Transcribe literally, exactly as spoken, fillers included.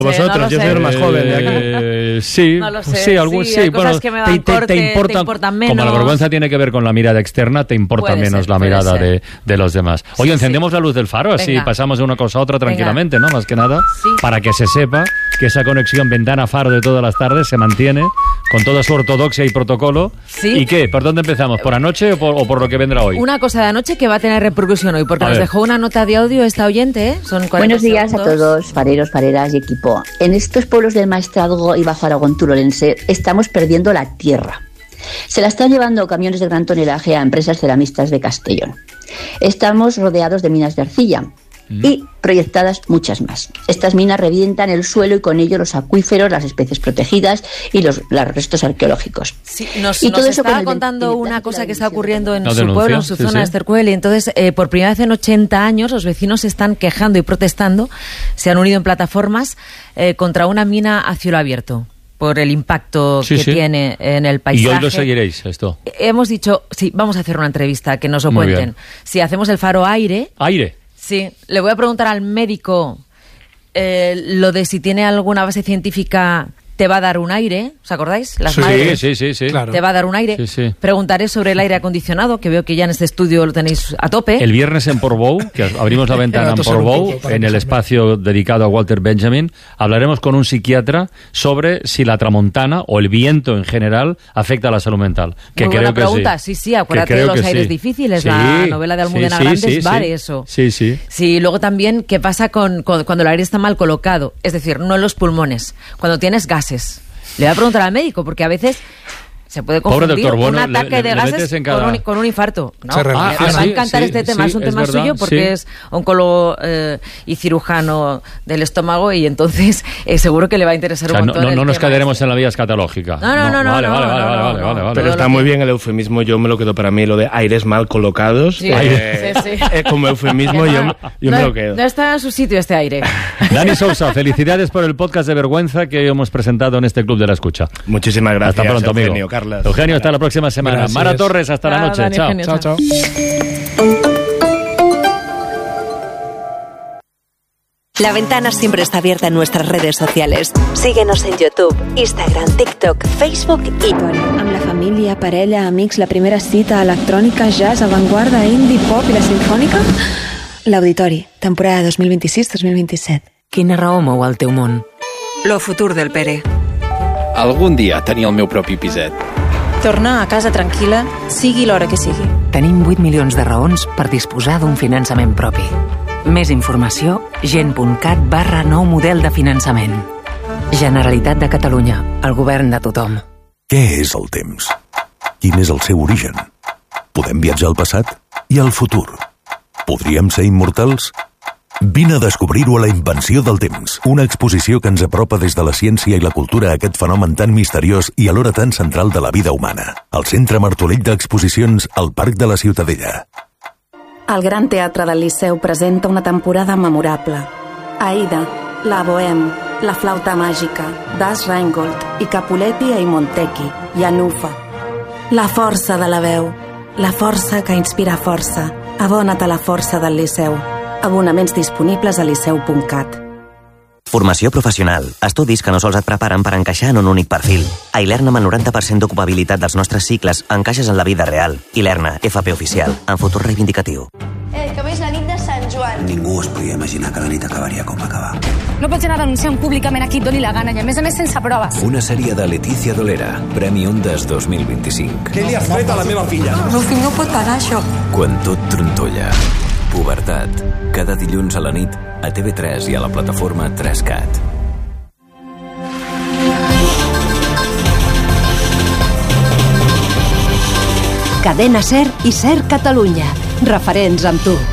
Vosotros, no yo soy el más joven de aquí. Eh, sí, no lo sé. sí, algún, sí, sí. Hay Bueno, cosas que me dan te, te, corte, te, importa, te importan menos. Como la vergüenza tiene que ver con la mirada externa, te importa Puede menos ser, la mirada de, de los demás. Oye, Sí, encendemos sí. la luz del faro, así Venga. pasamos de una cosa a otra tranquilamente, Venga. ¿no? Más que nada, Sí. para que se sepa que esa conexión ventana-faro de todas las tardes se mantiene con toda su ortodoxia y protocolo. Sí. ¿Y qué? ¿Por dónde empezamos? ¿Por anoche o por, o por lo que vendrá hoy? Una cosa de anoche que va a tener repercusión hoy, porque A nos ver. dejó una nota de audio esta oyente, ¿eh? Son cuarenta Buenos días segundos. a todos, fareros, fareras y equipo. En estos pueblos del Maestrazgo y Bajo Aragón Turolense estamos perdiendo la tierra. Se la están llevando camiones de gran tonelaje a empresas ceramistas de Castellón. Estamos rodeados de minas de arcilla y proyectadas muchas más. Estas minas revientan el suelo y con ello los acuíferos, las especies protegidas y los, los restos arqueológicos. Sí, nos, Y nos todo eso estaba con el contando ventilador una de cosa la que está división. ocurriendo en No su denuncia, pueblo, en su sí, zona sí. de Estercuel, y entonces eh, por primera vez en ochenta años los vecinos se están quejando y protestando, se han unido en plataformas eh, contra una mina a cielo abierto por el impacto Sí, que sí. tiene en el Y paisaje. hoy lo seguiréis, esto. Hemos dicho, sí, vamos a hacer una entrevista, que nos lo Muy cuenten. bien. Si hacemos el faro aire, Aire. sí, le voy a preguntar al médico eh, lo de si tiene alguna base científica, te va a dar un aire, ¿os acordáis? Las Sí, madres. sí, sí, sí. Claro. Te va a dar un aire. Sí, sí. Preguntaré sobre el aire acondicionado, que veo que ya en este estudio lo tenéis a tope. El viernes en Portbou, que abrimos la ventana en Era toser un Portbou, poco para en que el salga. espacio dedicado a Walter Benjamin, hablaremos con un psiquiatra sobre si la tramontana o el viento en general afecta a la salud mental. Que Muy creo buena pregunta. que sí. Sí, sí, acuérdate Que creo de los que aires sí. difíciles. Sí, La novela de Almudena sí, sí, Grandes sí, va sí. de eso. Sí, sí. Sí, luego también qué pasa con, con- cuando el aire está mal colocado, es decir, no en los pulmones, cuando tienes gases. Le voy a preguntar al médico, porque a veces se puede Pobre confundir doctor, bueno, un ataque le- le- de le gases metes en con, cada- un, con un infarto. No, Se me- relaciona. me va Ah, a sí, encantar sí, este tema, sí, es un es tema verdad, suyo, porque sí. es oncólogo eh, y cirujano del estómago, y entonces eh, seguro que le va a interesar O sea, un no, montón. no, el no nos tema quedaremos este. en la vía escatológica. No, no, no, no, Vale, no, vale, no, vale, no, vale, no, vale, no. vale, vale. Pero Todo está lo muy que- bien el eufemismo, yo me lo quedo para mí, lo de aires mal colocados. Sí, eh, sí, sí. eh, como eufemismo Que yo, no, yo no, me lo quedo. No está en su sitio este aire. Dani Sousa, felicidades por el podcast de vergüenza que hemos presentado en este Club de la Escucha. Muchísimas gracias, Hasta pronto, amigo. Eugenio, Carlas. Eugenio, hasta la próxima semana. Gracias. Mara Torres, hasta la Chao, noche. Dani, Chao. Eugenio. Chao, chao. La ventana siempre está abierta en nuestras redes sociales. Síguenos en YouTube, Instagram, TikTok, Facebook y... Amb la família, parella, amics, la primera cita, electrònica, jazz, avantguarda, indie, pop i la sinfònica? L'Auditori, temporada dos mil vint-i-sis dos mil vint-i-set. Quina raó mou el teu món? Lo futur del Pere. Algun dia tenir el meu propi piset. Tornar a casa tranquil·la, sigui l'hora que sigui. Tenim vuit milions de raons per disposar d'un finançament propi. Més informació, gent.cat barra nou model de finançament. Generalitat de Catalunya, el govern de tothom. Què és el temps? Quin és el seu origen? Podem viatjar al passat i al futur? Podríem ser immortals? Vine a descobrir-ho a La Invenció del Temps, una exposició que ens apropa des de la ciència i la cultura a aquest fenomen tan misteriós i alhora tan central de la vida humana. Al Centre Martorell d'Exposicions, al Parc de la Ciutadella. El Gran Teatre del Liceu presenta una temporada memorable. Aida, la Bohème, la Flauta Màgica, Das Rheingold i Capuletti e Montecchi, i Anufa. La força de la veu, la força que inspira força. Abona't a la força del Liceu. Abonaments disponibles a liceu punt cat. Formació professional. Estudis que no sols et preparen per encaixar en un únic perfil. A Ilerna, amb el noranta per cent d'ocupabilitat dels nostres cicles, encaixes en la vida real. Ilerna, F P oficial, en futur reivindicatiu. Eh, que avui és la nit de Sant Joan. Ningú es podia imaginar que la nit acabaria com va acabar. No pots anar denunciant públicament a qui et doni la gana i a més a més sense proves. Una sèrie de Letícia Dolera, Premi Ondas dos mil vint-i-cinc. Què li has fet a la meva filla? El meu fill no pot pagar això. Quan tot trontolla. Pubertat. Cada dilluns a la nit a T V tres i a la plataforma tres cat. Cadena Ser i Ser Catalunya. Referents amb tu.